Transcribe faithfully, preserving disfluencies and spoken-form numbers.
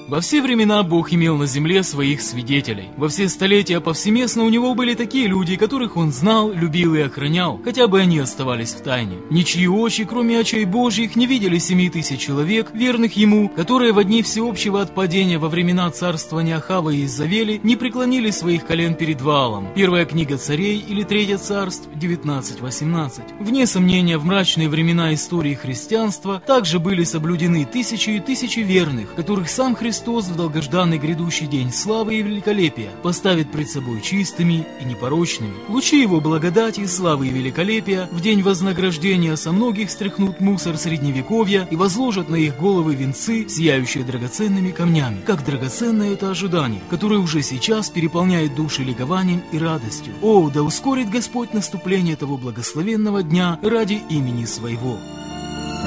Во все времена Бог имел на земле своих свидетелей. Во все столетия повсеместно у него были такие люди, которых он знал, любил и охранял, хотя бы они оставались в тайне. Ничьи очи, кроме очей Божьих, не видели семи тысяч человек, верных ему, которые в дни всеобщего отпадения во времена царствования Ахава и Изавели не преклонили своих колен перед Ваалом. Первая книга Царей или Третье царств девятнадцать восемнадцать. Вне сомнения, в мрачные времена истории христианства также были соблюдены тысячи и тысячи верных, которых сам Христос в долгожданный грядущий день славы и великолепия поставит пред собой чистыми и непорочными. Лучи его благодати, славы и великолепия в день вознаграждения со многих стряхнут мусор средневековья и возложат на их головы венцы, сияющие драгоценными камнями. Как драгоценное это ожидание, которое уже сейчас переполняет души ликованием и радостью. О, да ускорит Господь наступление того благословенного дня ради имени Своего.